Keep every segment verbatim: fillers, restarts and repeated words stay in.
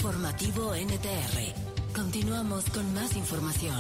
Informativo N T R. Continuamos con más información.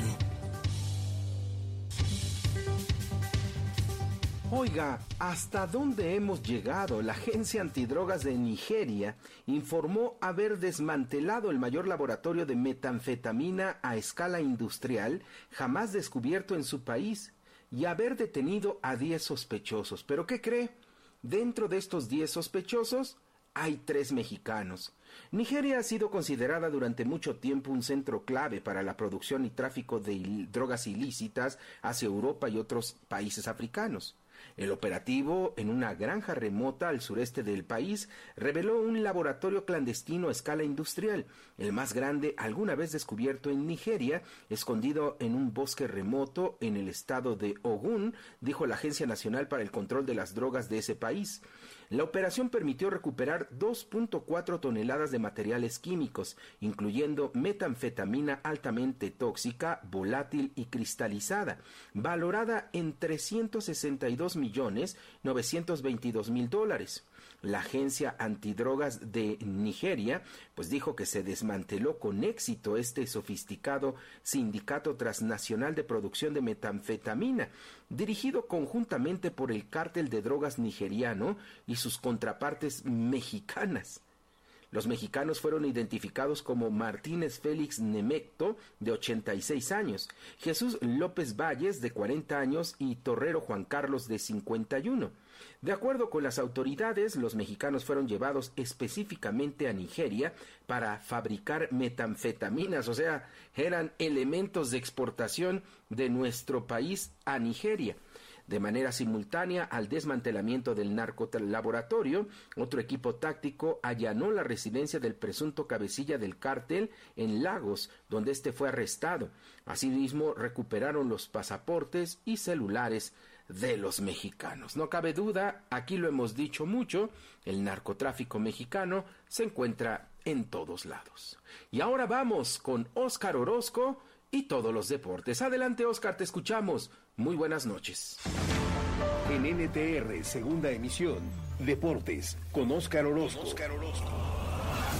Oiga, ¿hasta dónde hemos llegado? La Agencia Antidrogas de Nigeria informó haber desmantelado el mayor laboratorio de metanfetamina a escala industrial jamás descubierto en su país y haber detenido a diez sospechosos. ¿Pero qué cree? Dentro de estos diez sospechosos hay tres mexicanos. Nigeria ha sido considerada durante mucho tiempo un centro clave para la producción y tráfico de il- drogas ilícitas hacia Europa y otros países africanos. El operativo en una granja remota al sureste del país reveló un laboratorio clandestino a escala industrial, el más grande alguna vez descubierto en Nigeria, escondido en un bosque remoto en el estado de Ogún, dijo la Agencia Nacional para el Control de las Drogas de ese país. La operación permitió recuperar dos punto cuatro toneladas de materiales químicos, incluyendo metanfetamina altamente tóxica, volátil y cristalizada, valorada en trescientos sesenta y dos millones novecientos veintidós mil dólares. La agencia antidrogas de Nigeria pues dijo que se desmanteló con éxito este sofisticado sindicato transnacional de producción de metanfetamina, dirigido conjuntamente por el cártel de drogas nigeriano y sus contrapartes mexicanas. Los mexicanos fueron identificados como Martínez Félix Nemecto, de ochenta y seis años, Jesús López Valles, de cuarenta años, y Torrero Juan Carlos, de cincuenta y uno. De acuerdo con las autoridades, los mexicanos fueron llevados específicamente a Nigeria para fabricar metanfetaminas, o sea, eran elementos de exportación de nuestro país a Nigeria. De manera simultánea al desmantelamiento del narcolaboratorio, otro equipo táctico allanó la residencia del presunto cabecilla del cártel en Lagos, donde este fue arrestado. Asimismo, recuperaron los pasaportes y celulares de los mexicanos. No cabe duda, aquí lo hemos dicho mucho, el narcotráfico mexicano se encuentra en todos lados. Y ahora vamos con Óscar Orozco y todos los deportes. Adelante, Óscar, te escuchamos. Muy buenas noches. En N T R, segunda emisión, Deportes, con Óscar Orozco. Óscar Orozco.